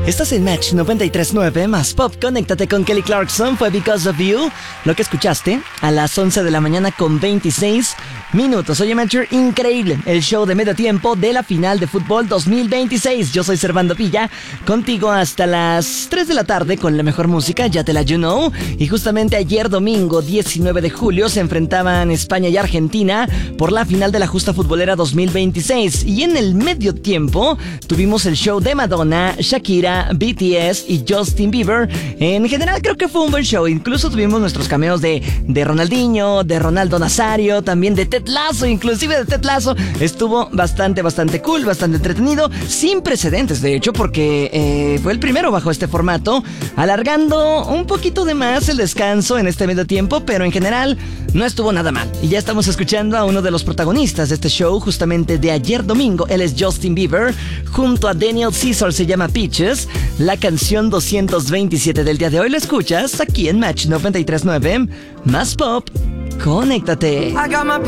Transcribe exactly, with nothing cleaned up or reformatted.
Estás en Match noventa y tres punto nueve más Pop. Conéctate con Kelly Clarkson. Fue Because of You lo que escuchaste a las once de la mañana con veintiséis minutos. Oye, Matcher, increíble el show de medio tiempo de la final de fútbol dos mil veintiséis. Yo soy Servando Pilla, contigo hasta las tres de la tarde con la mejor música, ya te la you know. Y justamente ayer domingo diecinueve de julio se enfrentaban España y Argentina por la final de la justa futbolera dos mil veintiséis. Y en el medio tiempo tuvimos el show de Madonna, Shakira, B T S y Justin Bieber. En general creo que fue un buen show. Incluso tuvimos nuestros cameos de, de Ronaldinho, de Ronaldo Nazario, también de Ted Lasso, inclusive de Ted Lasso. Estuvo bastante, bastante cool, bastante entretenido, sin precedentes de hecho, porque eh, fue el primero bajo este formato, alargando un poquito de más el descanso en este medio tiempo, pero en general no estuvo nada mal. Y ya estamos escuchando a uno de los protagonistas de este show, justamente de ayer domingo. Él es Justin Bieber, junto a Daniel Caesar, se llama Peaches. La canción doscientos veintisiete del día de hoy la escuchas aquí en Match noventa y tres punto nueve, más Pop. Conéctate.